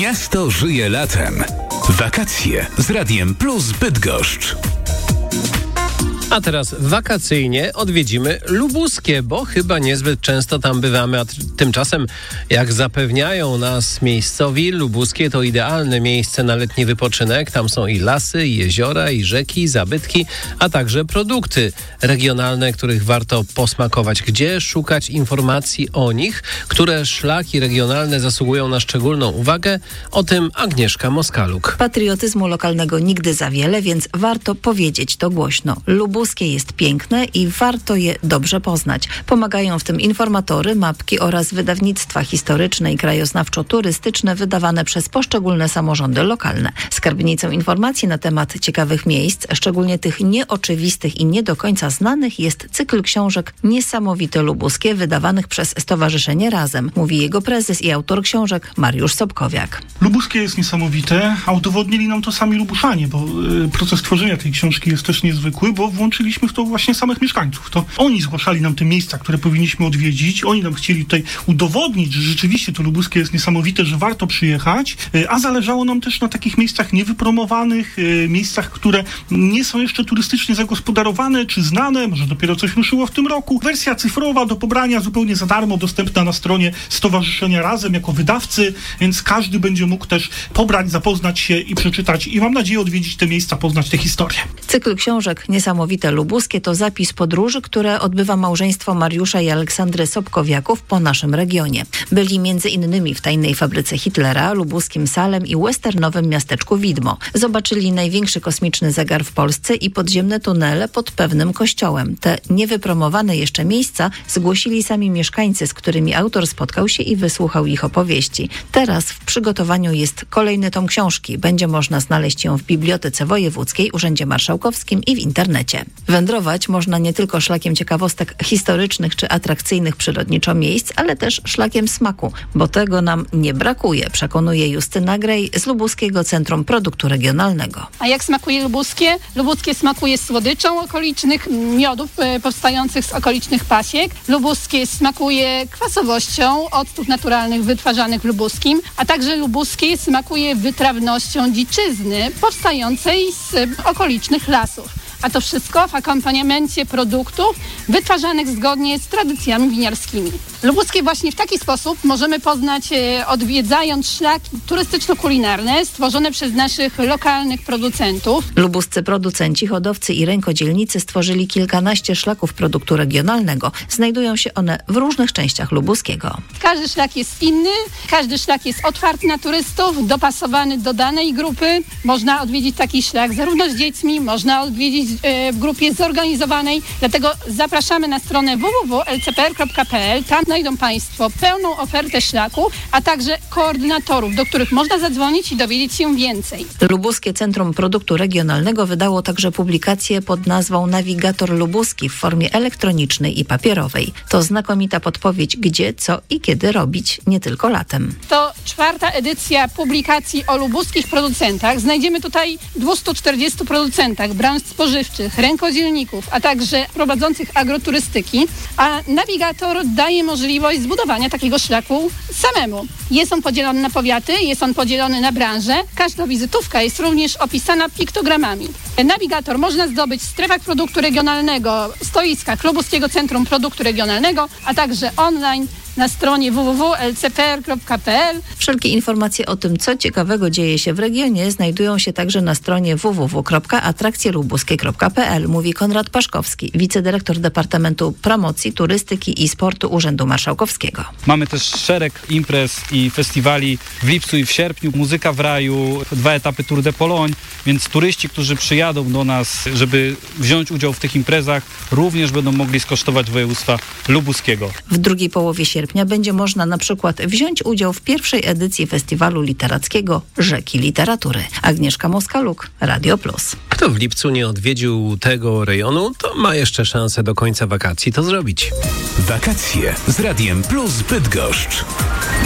Miasto żyje latem. Wakacje z Radiem Plus Bydgoszcz. A teraz wakacyjnie odwiedzimy Lubuskie, bo chyba niezbyt często tam bywamy, a tymczasem, jak zapewniają nas miejscowi, Lubuskie to idealne miejsce na letni wypoczynek. Tam są i lasy, i jeziora, i rzeki, i zabytki, a także produkty regionalne, których warto posmakować. Gdzie szukać informacji o nich? Które szlaki regionalne zasługują na szczególną uwagę? O tym Agnieszka Moskaluk. Patriotyzmu lokalnego nigdy za wiele, więc warto powiedzieć to głośno. Lubuskie jest piękne i warto je dobrze poznać. Pomagają w tym informatory, mapki oraz wydawnictwa historyczne i krajoznawczo-turystyczne wydawane przez poszczególne samorządy lokalne. Skarbnicą informacji na temat ciekawych miejsc, szczególnie tych nieoczywistych i nie do końca znanych, jest cykl książek Niesamowite Lubuskie, wydawanych przez Stowarzyszenie Razem, mówi jego prezes i autor książek Mariusz Sobkowiak. Lubuskie jest niesamowite, a udowodnili nam to sami Lubuszanie, bo proces tworzenia tej książki jest też niezwykły, bo włączyliśmy w to właśnie samych mieszkańców. To oni zgłaszali nam te miejsca, które powinniśmy odwiedzić. Oni nam chcieli tutaj udowodnić, że rzeczywiście to Lubuskie jest niesamowite, że warto przyjechać, a zależało nam też na takich miejscach niewypromowanych, miejscach, które nie są jeszcze turystycznie zagospodarowane czy znane, może dopiero coś ruszyło w tym roku. Wersja cyfrowa do pobrania zupełnie za darmo, dostępna na stronie Stowarzyszenia Razem jako wydawcy, więc każdy będzie mógł też pobrać, zapoznać się i przeczytać i mam nadzieję odwiedzić te miejsca, poznać te historie. Cykl książek Niesamowite Lubuskie to zapis podróży, które odbywa małżeństwo Mariusza i Aleksandry Sobkowiaków po naszym regionie. Byli m.in. w tajnej fabryce Hitlera, lubuskim Salem i westernowym miasteczku Widmo. Zobaczyli największy kosmiczny zegar w Polsce i podziemne tunele pod pewnym kościołem. Te niewypromowane jeszcze miejsca zgłosili sami mieszkańcy, z którymi autor spotkał się i wysłuchał ich opowieści. Teraz w przygotowaniu jest kolejny tom książki. Będzie można znaleźć ją w Bibliotece Wojewódzkiej, Urzędzie Marszałkowskim i w internecie. Wędrować można nie tylko szlakiem ciekawostek historycznych czy atrakcyjnych przyrodniczo miejsc, ale też szlakiem smaku, bo tego nam nie brakuje, przekonuje Justyna Grej z Lubuskiego Centrum Produktu Regionalnego. A jak smakuje lubuskie? Lubuskie smakuje słodyczą okolicznych miodów powstających z okolicznych pasiek. Lubuskie smakuje kwasowością octów naturalnych wytwarzanych w Lubuskim, a także lubuskie smakuje wytrawnością dziczyzny powstającej z okolicznych lasów. A to wszystko w akompaniamencie produktów wytwarzanych zgodnie z tradycjami winiarskimi. Lubuskie właśnie w taki sposób możemy poznać, odwiedzając szlaki turystyczno-kulinarne stworzone przez naszych lokalnych producentów. Lubuscy producenci, hodowcy i rękodzielnicy stworzyli kilkanaście szlaków produktu regionalnego. Znajdują się one w różnych częściach Lubuskiego. Każdy szlak jest inny, każdy szlak jest otwarty na turystów, dopasowany do danej grupy. Można odwiedzić taki szlak zarówno z dziećmi, można odwiedzić w grupie zorganizowanej. Dlatego zapraszamy na stronę www.lcpr.pl. Tam znajdą Państwo pełną ofertę szlaku, a także koordynatorów, do których można zadzwonić i dowiedzieć się więcej. Lubuskie Centrum Produktu Regionalnego wydało także publikację pod nazwą Nawigator Lubuski w formie elektronicznej i papierowej. To znakomita podpowiedź, gdzie, co i kiedy robić, nie tylko latem. To 4. edycja publikacji o lubuskich producentach. Znajdziemy tutaj 240 producentach branż spożywczych, rękodzielników, a także prowadzących agroturystyki, a nawigator daje możliwość zbudowania takiego szlaku samemu. Jest on podzielony na powiaty, jest on podzielony na branże. Każda wizytówka jest również opisana piktogramami. Nawigator można zdobyć w strefach produktu regionalnego, stoiskach Lubuskiego Centrum Produktu Regionalnego, a także online na stronie www.lcpr.pl. Wszelkie informacje o tym, co ciekawego dzieje się w regionie, znajdują się także na stronie www.atrakcjelubuskie.pl, mówi Konrad Paszkowski, wicedyrektor Departamentu Promocji, Turystyki i Sportu Urzędu Marszałkowskiego. Mamy też szereg imprez i festiwali w lipcu i w sierpniu. Muzyka w raju, 2 etapy Tour de Pologne, więc turyści, którzy przyjadą do nas, żeby wziąć udział w tych imprezach, również będą mogli skosztować województwa lubuskiego. W drugiej połowie sierpnia będzie można na przykład wziąć udział w pierwszej edycji festiwalu literackiego Rzeki Literatury. Agnieszka Moskaluk, Radio Plus. Kto w lipcu nie odwiedził tego rejonu, to ma jeszcze szansę do końca wakacji to zrobić. Wakacje z Radiem Plus Bydgoszcz.